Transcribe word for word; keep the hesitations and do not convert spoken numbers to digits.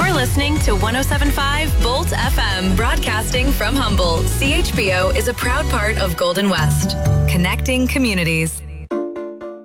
You're listening to one oh seven point five Bolt F M, broadcasting from Humboldt. C H B O is a proud part of Golden West, connecting communities.